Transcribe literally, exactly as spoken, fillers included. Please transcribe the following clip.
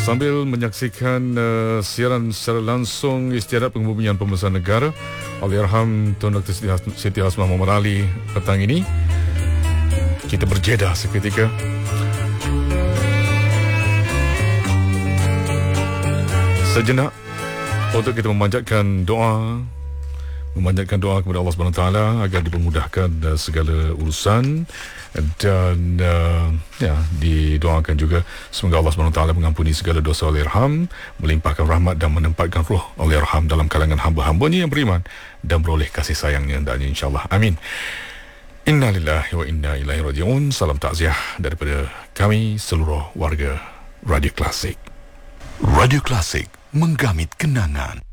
Sambil menyaksikan uh, siaran secara langsung istiadat pengebumian pembesaran negara Allahyarham Tun Doktor Siti, Has- Siti Hasmah Muhammad Ali petang ini, kita berjeda seketika sejenak untuk kita memanjatkan doa memanjatkan doa kepada Allah Subhanahu Wa Taala agar dipermudahkan uh, segala urusan, dan uh, ya didoakan juga semoga Allah Subhanahu Wa Taala mengampuni segala dosa Allahyarham, melimpahkan rahmat dan menempatkan roh Allahyarham dalam kalangan hamba-hambanya yang beriman dan beroleh kasih sayangnya hendaknya, insya-Allah. Amin. Innalillahi wa inna ilaihi raji'un. Salam takziah daripada kami seluruh warga Radio Klasik. Radio Klasik, menggamit kenangan.